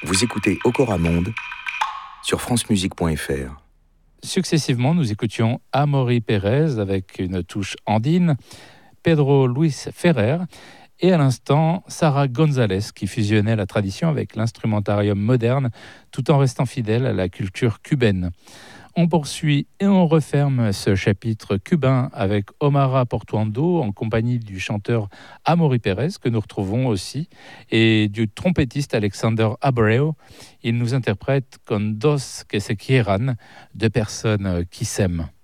Vous écoutez Okora Monde sur francemusique.fr. Successivement, nous écoutions Amaury Pérez avec une touche andine, Pedro Luis Ferrer et à l'instant Sarah González qui fusionnait la tradition avec l'instrumentarium moderne tout en restant fidèle à la culture cubaine. On poursuit et on referme ce chapitre cubain avec Omara Portuondo en compagnie du chanteur Amaury Pérez que nous retrouvons aussi et du trompettiste Alexander Abreu. Il nous interprète Con dos que se quieran, deux personnes qui s'aiment.